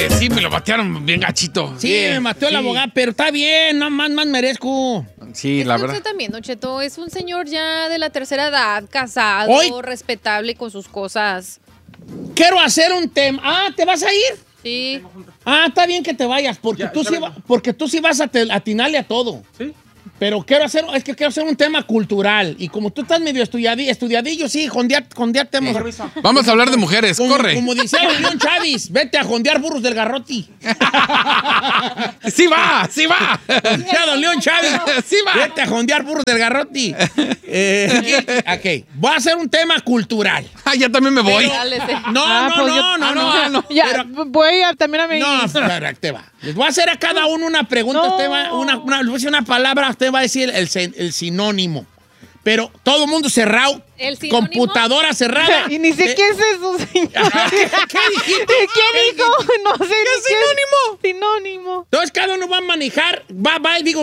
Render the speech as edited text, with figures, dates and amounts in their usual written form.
sí, me lo batearon bien gachito. Sí, me mató el abogado, pero está bien, no más merezco. Sí, la verdad. Usted también, Don Cheto, es un señor ya de la tercera edad, casado, respetable con sus cosas. Quiero hacer un tema. Ah, ¿te vas a ir? Sí. Ah, está bien que te vayas, porque tú sí vas a atinarle a todo. Sí. Pero quiero hacer un tema cultural. Y como tú estás medio estudiadillo, sí, jondear temas. Vamos a hablar de mujeres, corre. Como decía León Chávez, vete a jondear burros del garrote. Sí va. Decía don León Chávez, Sí va. vete a jondear burros del garrote. Ok, voy a hacer un tema cultural. Ah, ya también me voy. No. Ya, voy a también a mí. No, te va. Les voy a hacer a cada uno una pregunta. No. Usted va, les voy a decir una palabra, usted va a decir el sinónimo. Pero todo el mundo cerrado. ¿El sinónimo? Computadora cerrada. Y ni sé qué es eso, señor. ¿Qué dijiste? ¿Qué dijo? No sé. ¿Qué sinónimo? Sinónimo. Entonces cada uno va a manejar, va y digo,